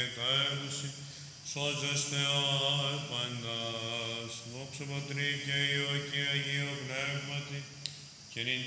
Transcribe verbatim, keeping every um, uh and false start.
κατέβουση, σώζεστε άπαντας, δόξα Πατρί και Υιό και Αγίο Πνεύματι, και νυν